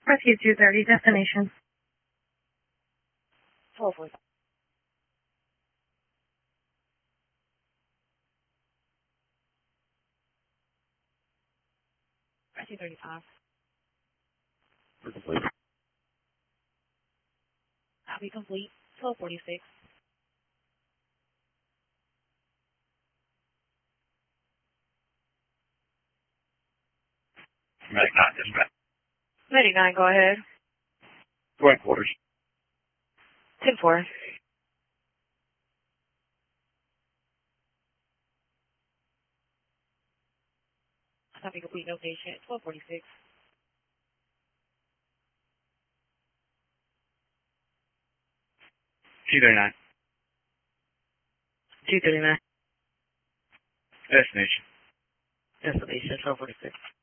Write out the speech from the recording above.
Rescue 230, destination. 1240. Rescue 35. We're complete. I'll be complete. 1246. Medic 9, dispatch. Medic 9, go ahead. Joint quarters. 10-4. Copy complete, no patient. 1246. 239. 239. Destination. Destination 1246.